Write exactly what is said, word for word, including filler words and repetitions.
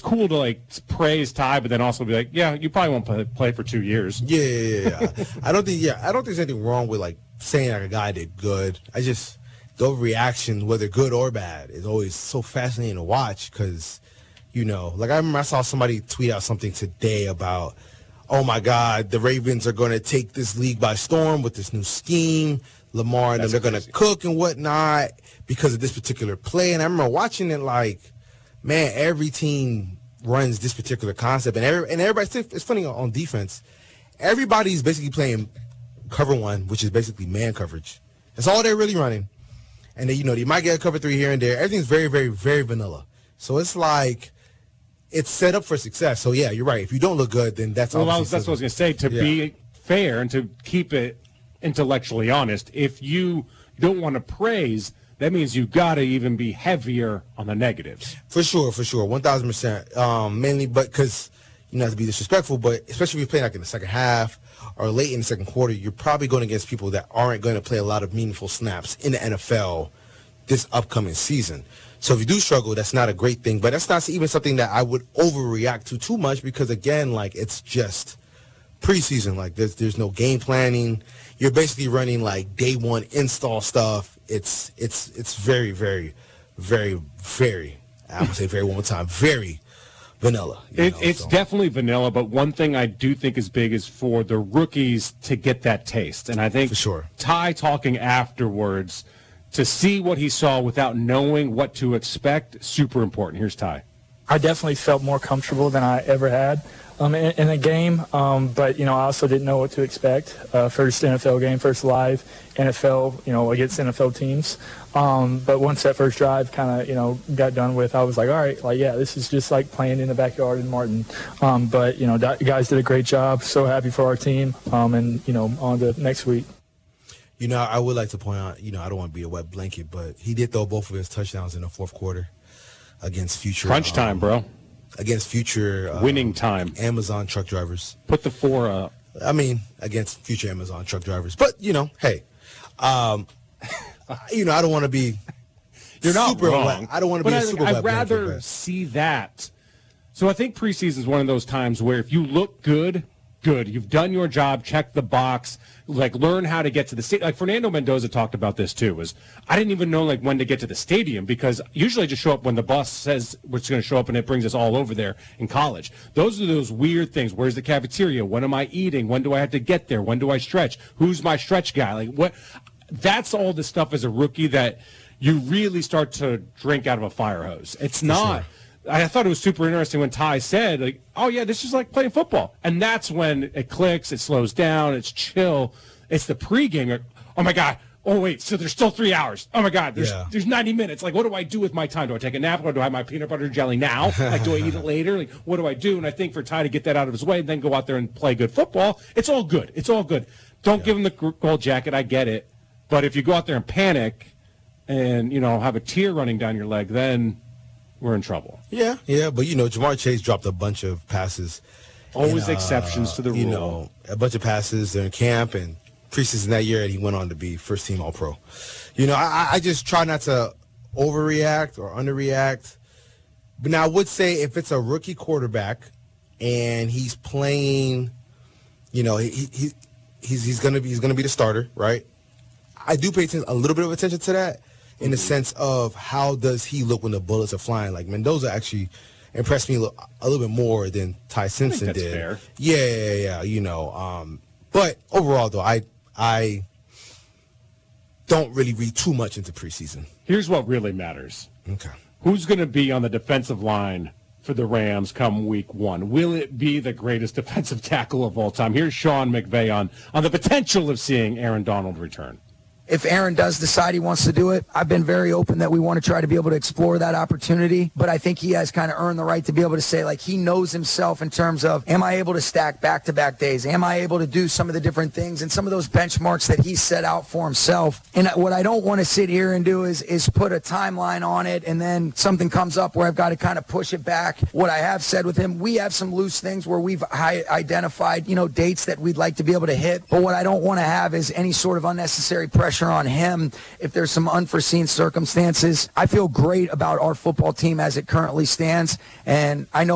cool to like praise Ty, but then also be like, yeah, you probably won't play, play for two years. Yeah, yeah, yeah. yeah. I don't think, yeah, I don't think there's anything wrong with like saying like a guy did good. I just the overreaction, whether good or bad, is always so fascinating to watch because, you know, like I remember I saw somebody tweet out something today about, oh my God, the Ravens are going to take this league by storm with this new scheme. Lamar and them, they're going to cook and whatnot because of this particular play. And I remember watching it like, man, every team runs this particular concept. And every, and everybody, it's funny on defense, everybody's basically playing cover one, which is basically man coverage. That's all they're really running. And then, you know, you might get a cover three here and there. Everything's very, very, very vanilla. So it's like, it's set up for success. So, yeah, you're right. If you don't look good, then that's well, obviously that's what I was going to say. To yeah. be fair and to keep it intellectually honest, if you don't want to praise, that means you got to even be heavier on the negatives. For sure, for sure, one thousand percent. Um, mainly, but because you not to be disrespectful, but especially if you're playing like in the second half or late in the second quarter, you're probably going against people that aren't going to play a lot of meaningful snaps in the N F L this upcoming season. So if you do struggle, that's not a great thing. But that's not even something that I would overreact to too much because, again, like it's just preseason. Like there's there's no game planning. You're basically running like day one install stuff. It's it's it's very, very, very, very, I would say very one more time, very vanilla. It, know, it's so. definitely vanilla, but one thing I do think is big is for the rookies to get that taste. And I think For sure. Ty talking afterwards to see what he saw without knowing what to expect, super important. Here's Ty. I definitely felt more comfortable than I ever had um, in, in a game, um, but, you know, I also didn't know what to expect. Uh, first N F L game, first live N F L, you know, against N F L teams. Um, but once that first drive kind of, you know, got done with, I was like, all right, like, yeah, this is just like playing in the backyard in Martin. Um, but, you know, you guys did a great job. So happy for our team. Um, and, you know, on to next week. You know, I would like to point out, you know, I don't want to be a wet blanket, but he did throw both of his touchdowns in the fourth quarter against future. Crunch time, um, bro. Against future. Uh, Winning time. Amazon truck drivers. Put the four up. I mean, against future Amazon truck drivers. But, you know, hey, um, you know, I don't want to be You're not super wrong. wet. I don't want to but be a I, super I'd wet rather blanket, but- see that. So I think preseason is one of those times where if you look good, good. You've done your job, check the box, like learn how to get to the stadium. Like Fernando Mendoza talked about this too, was I didn't even know like when to get to the stadium because usually I just show up when the bus says it's going to show up and it brings us all over there in college. Those are those weird things. Where's the cafeteria? When am I eating? When do I have to get there? When do I stretch? Who's my stretch guy? Like what? That's all the stuff as a rookie that you really start to drink out of a fire hose. It's not. Sure. I thought it was super interesting when Ty said, like, oh, yeah, this is like playing football. And that's when it clicks, it slows down, it's chill. It's the pregame. Oh, my God. Oh, wait, so there's still three hours. Oh, my God, there's Yeah. there's ninety minutes. Like, what do I do with my time? Do I take a nap or do I have my peanut butter and jelly now? Like, do I eat it later? Like, what do I do? And I think for Ty to get that out of his way and then go out there and play good football, it's all good. It's all good. Don't Yeah. give him the gold jacket. I get it. But if you go out there and panic and, you know, have a tear running down your leg, then we're in trouble. Yeah, yeah, but, you know, Jamar Chase dropped a bunch of passes. Always and, uh, exceptions to the you rule. You know, a bunch of passes during camp and preseason that year, and he went on to be first-team All-Pro. You know, I, I just try not to overreact or underreact. But now I would say if it's a rookie quarterback and he's playing, you know, he, he he's he's gonna be he's gonna be the starter, right? I do pay attention, a little bit of attention to that. In the sense of how does he look when the bullets are flying? Like Mendoza actually impressed me a little, a little bit more than Ty Simpson that's did. fair. Yeah, yeah, yeah. You know, um, but overall though, I I don't really read too much into preseason. Here's what really matters. Okay. Who's going to be on the defensive line for the Rams come week one? Will it be the greatest defensive tackle of all time? Here's Sean McVay on, on the potential of seeing Aaron Donald return. If Aaron does decide he wants to do it, I've been very open that we want to try to be able to explore that opportunity. But I think he has kind of earned the right to be able to say, like, he knows himself in terms of, am I able to stack back-to-back days? Am I able to do some of the different things and some of those benchmarks that he set out for himself? And what I don't want to sit here and do is, is put a timeline on it and then something comes up where I've got to kind of push it back. What I have said with him, we have some loose things where we've hi- identified, you know, dates that we'd like to be able to hit. But what I don't want to have is any sort of unnecessary pressure on him if there's some unforeseen circumstances. I feel great about our football team as it currently stands, and I know